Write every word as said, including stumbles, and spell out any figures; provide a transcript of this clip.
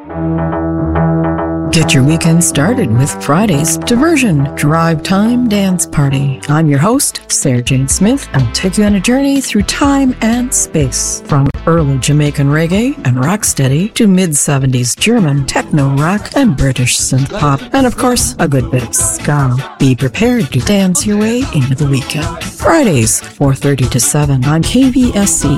Get your weekend started with Friday's Diversion Drive Time Dance Party. I'm your host, Sarah Jane Smith, and I'll take you on a journey through time and space. From early Jamaican reggae and rocksteady to mid-seventies German techno rock and British synth pop, and of course, a good bit of ska. Be prepared to dance your way into the weekend. Fridays, four thirty to seven on K V S C